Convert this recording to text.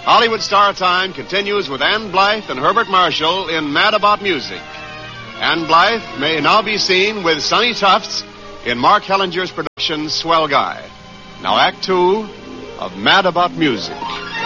Hollywood Star Time continues with Ann Blythe and Herbert Marshall in Mad About Music. Ann Blythe may now be seen with Sonny Tufts in Mark Hellinger's production, Swell Guy. Now, Act Two of Mad About Music.